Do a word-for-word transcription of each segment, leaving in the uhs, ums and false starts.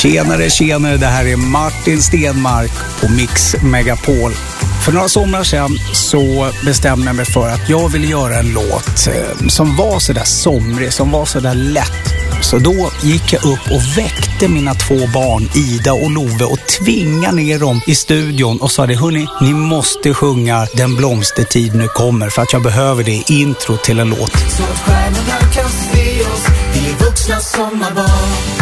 Tjenare, tjenare, det här är Martin Stenmark på Mix Megapol. För några somrar sedan så bestämde jag mig för att jag ville göra en låt eh, som var så där somrig, som var så där lätt. Så då gick jag upp och väckte mina två barn, Ida och Love, och tvingade ner dem i studion och sa det: hörni, ni måste sjunga Den blomstertid nu kommer, för att jag behöver det i intro till en låt. Så att stjärnorna kan se oss, vi är vuxna sommarbarn.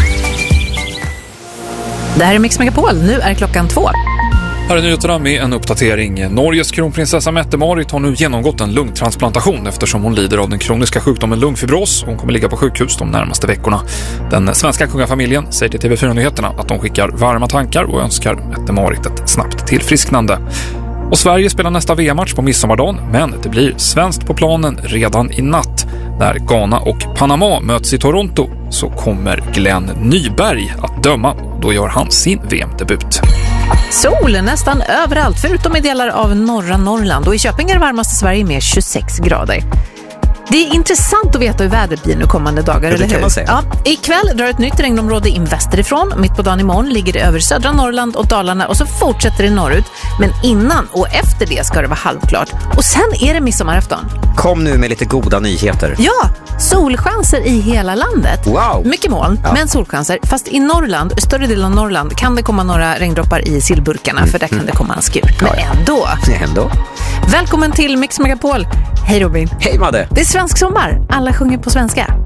Det här är Mix Megapol, nu är klockan två. Här är nyheterna med en uppdatering. Norges kronprinsessa Mette-Marit har nu genomgått en lungtransplantation eftersom hon lider av den kroniska sjukdomen lungfibros. Hon kommer ligga på sjukhus de närmaste veckorna. Den svenska kungafamiljen säger till T V fyra-nyheterna att de skickar varma tankar och önskar Mette-Marit ett snabbt tillfrisknande. Och Sverige spelar nästa V M-match på midsommardagen, men det blir svenskt på planen redan i natt. När Ghana och Panama möts i Toronto så kommer Glenn Nyberg att döma. Då gör han sin V M-debut. Sol nästan överallt förutom i delar av norra Norrland, och i Köping är det varmast i Sverige med tjugosex grader. Det är intressant att veta hur vädret blir nu kommande dagar, det eller hur? Kan man säga. Ja, ikväll drar ett nytt regnområde in västerifrån. Mitt på dagen imorgon ligger det över södra Norrland och Dalarna, och så fortsätter det norrut. Men innan och efter det ska det vara halvklart. Och sen är det midsommarafton. Kom nu med lite goda nyheter. Ja, solchanser i hela landet. Wow. Mycket moln, ja. Men solchanser. Fast i Norrland, större delen av Norrland, kan det komma några regndroppar i sillburkarna. Mm. För där kan det komma en skur. Men ändå. ändå. Välkommen till Mix Megapol. Hej Robin. Hej Madde. Det är svensk sommar. Alla sjunger på svenska.